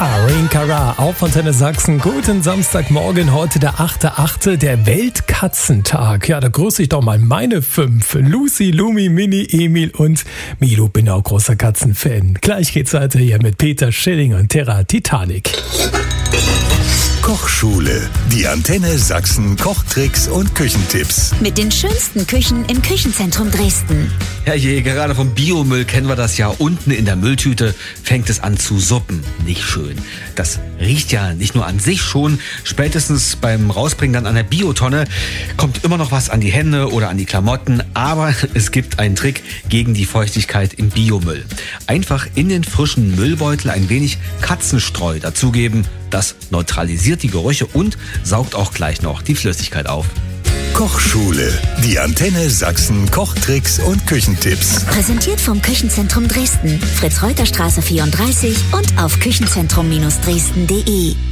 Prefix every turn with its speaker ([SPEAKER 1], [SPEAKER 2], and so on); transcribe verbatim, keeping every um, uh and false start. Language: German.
[SPEAKER 1] Arin Cara auf Antenne Sachsen. Guten Samstagmorgen, heute der achte achte, der Weltkatzentag. Ja, da grüße ich doch mal meine fünf. Lucy, Lumi, Mini, Emil und Milo. Bin auch großer Katzenfan. Gleich geht's weiter hier mit Peter Schilling und Terra Titanic.
[SPEAKER 2] Kochschule. Die Antenne Sachsen Kochtricks und Küchentipps.
[SPEAKER 3] Mit den schönsten Küchen im Küchenzentrum Dresden.
[SPEAKER 4] Herrje, gerade vom Biomüll kennen wir das ja. Unten in der Mülltüte fängt es an zu suppen. Nicht schön. Das riecht ja nicht nur an sich schon. Spätestens beim Rausbringen dann an der Biotonne kommt immer noch was an die Hände oder an die Klamotten. Aber es gibt einen Trick gegen die Feuchtigkeit im Biomüll. Einfach in den frischen Müllbeutel ein wenig Katzenstreu dazugeben. Das neutralisiert die Gerüche und saugt auch gleich noch die Flüssigkeit auf.
[SPEAKER 2] Kochschule. Die Antenne Sachsen Kochtricks und Küchentipps.
[SPEAKER 3] Präsentiert vom Küchenzentrum Dresden. Fritz-Reuter-Straße vierunddreißig und auf küchenzentrum Dresden punkt de.